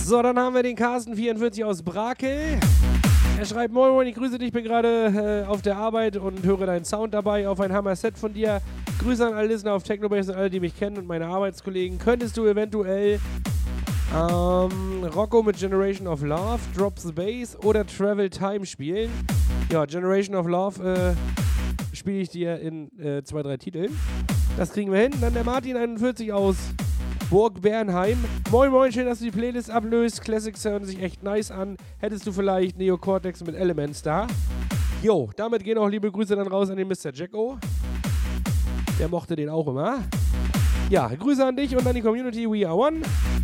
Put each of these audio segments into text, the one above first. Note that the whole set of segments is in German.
So, dann haben wir den Carsten44 aus Brakel. Er schreibt, moin moin, ich grüße dich, bin gerade auf der Arbeit und höre deinen Sound dabei auf ein Hammer-Set von dir. Grüße an alle Listener auf Technobase und alle, die mich kennen und meine Arbeitskollegen. Könntest du eventuell Rocco mit Generation of Love, Drop the Bass oder Travel Time spielen? Ja, Generation of Love spiele ich dir in 2-3 Titeln. Das kriegen wir hin. Dann der Martin41 aus Burg Bernheim. Moin moin, schön, dass du die Playlist ablöst. Classics hören sich echt nice an. Hättest du vielleicht Neo Cortex mit Elements da? Jo, damit gehen auch liebe Grüße dann raus an den Mr. Jacko. Der mochte den auch immer. Ja, Grüße an dich und an die Community. We are one.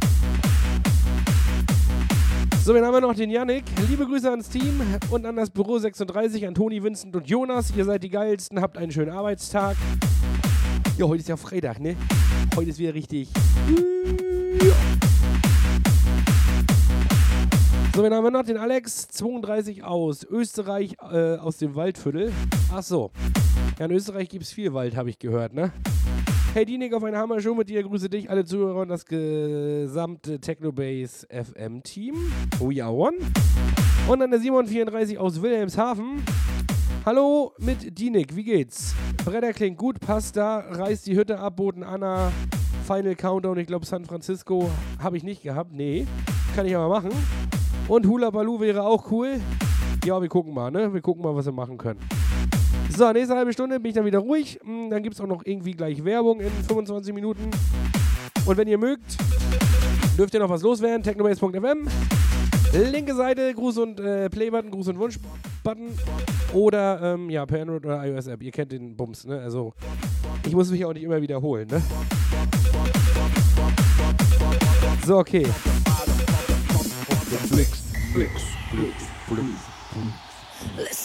So, dann haben wir noch den Yannick. Liebe Grüße ans Team und an das Büro 36, an Toni, Vincent und Jonas. Ihr seid die Geilsten, habt einen schönen Arbeitstag. Ja, heute ist ja Freitag, ne? Heute ist wieder richtig. So, dann haben wir noch den Alex, 32 aus Österreich, aus dem Waldviertel. Ach so. Ja, in Österreich gibt es viel Wald, habe ich gehört, ne? Hey Dienig, auf eine Hammer-Show mit dir. Grüße dich, alle Zuhörer und das gesamte Technobase FM-Team. We are one. Und dann der Simon34 aus Wilhelmshaven. Hallo mit Dienig, wie geht's? Bretter klingt gut, passt da, reißt die Hütte ab, Boten Anna, Final Countdown, ich glaube San Francisco habe ich nicht gehabt, nee, kann ich aber machen. Und Hula Baloo wäre auch cool. Ja, wir gucken mal, ne? Wir gucken mal, was wir machen können. So, nächste halbe Stunde bin ich dann wieder ruhig. Dann gibt es auch noch irgendwie gleich Werbung in 25 Minuten. Und wenn ihr mögt, dürft ihr noch was loswerden. Technobase.fm. Linke Seite, Gruß und Playbutton, Gruß und Wunschbutton. Oder ja, per Android oder iOS-App. Ihr kennt den Bums, ne? Also, ich muss mich auch nicht immer wiederholen, ne? So, okay. Flix.